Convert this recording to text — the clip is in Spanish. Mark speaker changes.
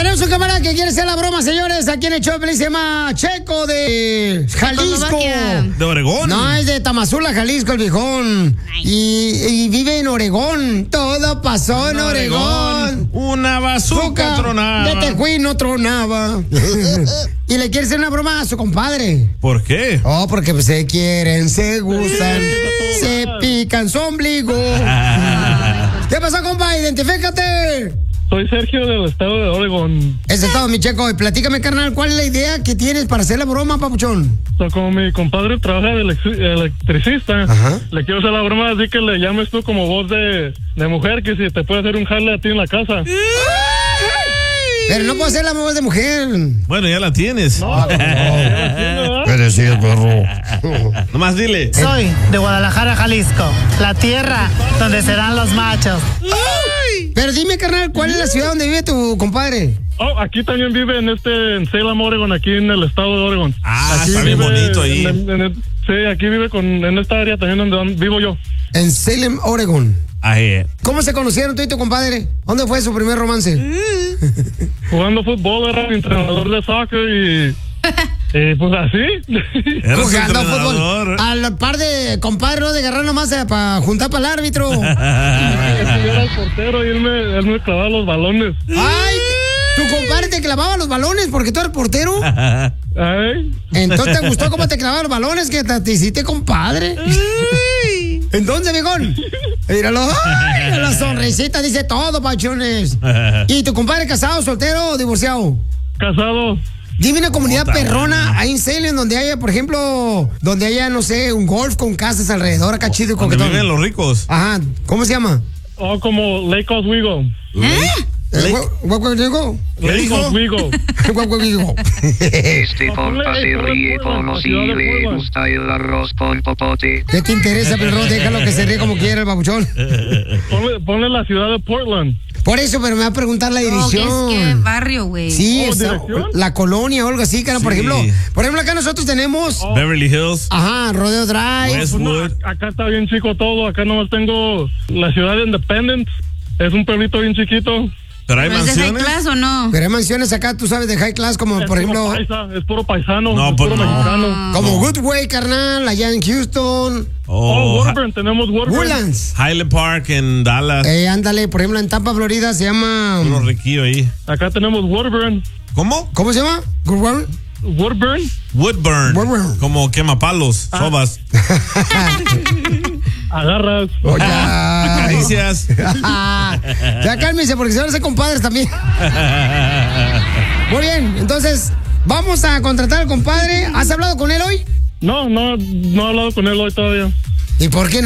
Speaker 1: Tenemos un camarada que quiere hacer la broma, señores. Aquí en el show se llama Checo de Jalisco.
Speaker 2: ¿De Oregón?
Speaker 1: No, es de Tamazula, Jalisco, el viejón. Y vive en Oregón. Todo pasó en Oregón.
Speaker 2: Una bazooka tronaba.
Speaker 1: De Tejuín no tronaba. Y le quiere hacer una broma a su compadre.
Speaker 2: ¿Por qué?
Speaker 1: Oh, porque se quieren, se gustan, se pican su ombligo. ¿Qué pasó, compa? Identifícate.
Speaker 3: Soy Sergio del estado de Oregón.
Speaker 1: Ese estado, mi Checo. Y platícame, carnal, ¿cuál es la idea que tienes para hacer la broma, papuchón?
Speaker 3: Como mi compadre trabaja de electricista, le quiero hacer la broma así que le llames tú como voz de mujer, que si te puede hacer un jale a ti en la casa.
Speaker 1: Pero no puedo hacer la voz de mujer.
Speaker 2: Bueno, ya la tienes.
Speaker 3: No.
Speaker 1: Pero sí, perro.
Speaker 2: Nomás dile.
Speaker 4: Soy de Guadalajara, Jalisco, la tierra donde serán los machos.
Speaker 1: Pero dime, carnal, ¿cuál es la ciudad donde vive tu compadre?
Speaker 3: Oh, aquí también vive en Salem, Oregon, aquí en el estado de Oregon.
Speaker 2: Ah,
Speaker 3: aquí
Speaker 2: está bien bonito ahí.
Speaker 3: Sí, aquí vive en esta área también donde vivo yo.
Speaker 1: En Salem, Oregon.
Speaker 2: Ahí.
Speaker 1: ¿Cómo se conocieron tú y tu compadre? ¿Dónde fue su primer romance?
Speaker 3: Jugando fútbol, era mi entrenador de soccer y pues así.
Speaker 1: Jugando fútbol. Al par de compadres, ¿no? De agarrar nomás para juntar para el árbitro.
Speaker 3: Yo era el portero y él me clavaba los balones.
Speaker 1: ¡Ay! ¿Tu compadre te clavaba los balones porque tú eres portero?
Speaker 3: Ay.
Speaker 1: Entonces, ¿te gustó cómo te clavaba los balones que te hiciste compadre? Entonces, viejón, míralo, ay, la sonrisita dice todo, pachones. ¿Y tu compadre casado, soltero o divorciado?
Speaker 3: Casado.
Speaker 1: Dime una comunidad perrona ahí en Salem donde haya, por ejemplo, no sé, un golf con casas alrededor, acá chido y coquetón.
Speaker 2: Donde viven los ricos.
Speaker 1: Ajá, ¿cómo se llama?
Speaker 3: Oh, como Lake Oswego.
Speaker 1: Lake
Speaker 3: Oswego.
Speaker 5: Este compa se ríe como si le gusta el arroz con popote.
Speaker 1: ¿Qué te interesa, perro? Déjalo que se ríe como quiera el babuchón.
Speaker 3: Ponle la ciudad de Portland.
Speaker 1: Por eso, pero me va a preguntar la dirección.
Speaker 6: ¿Qué barrio, güey?
Speaker 1: Sí,
Speaker 3: ¿dirección?
Speaker 1: la colonia o algo así, cara.
Speaker 2: Sí.
Speaker 1: Por ejemplo, acá nosotros tenemos...
Speaker 2: Beverly Hills.
Speaker 1: Ajá, Rodeo Drive.
Speaker 2: Westwood.
Speaker 3: Acá está bien chico todo. Acá nomás tengo la ciudad de Independence. Es un pueblito bien chiquito.
Speaker 2: Pero hay
Speaker 6: ¿Es de high
Speaker 2: mansiones.
Speaker 6: class o no?
Speaker 1: Pero hay mansiones acá, tú sabes, de high class, como
Speaker 3: Es
Speaker 1: por ejemplo...
Speaker 3: es puro paisano.
Speaker 2: No,
Speaker 3: es
Speaker 2: pues
Speaker 3: puro
Speaker 2: no.
Speaker 3: mexicano.
Speaker 1: Como Goodway, carnal, allá en Houston.
Speaker 3: Woodburn, tenemos Woodburn.
Speaker 1: Woodlands.
Speaker 2: Highland Park en Dallas.
Speaker 1: Ándale, por ejemplo, en Tampa, Florida, se llama...
Speaker 2: Puro riquillo ahí.
Speaker 3: Acá tenemos Woodburn.
Speaker 2: ¿Cómo?
Speaker 1: ¿Cómo se llama? Goodway.
Speaker 3: Woodburn.
Speaker 2: Woodburn. Como quemapalos, sobas.
Speaker 3: Agarras.
Speaker 2: Noticias.
Speaker 1: Ya cálmense porque se van a hacer compadres también. Muy bien, entonces vamos a contratar al compadre. ¿Has hablado con él hoy?
Speaker 3: No he hablado con él hoy todavía.
Speaker 1: ¿Y por qué no?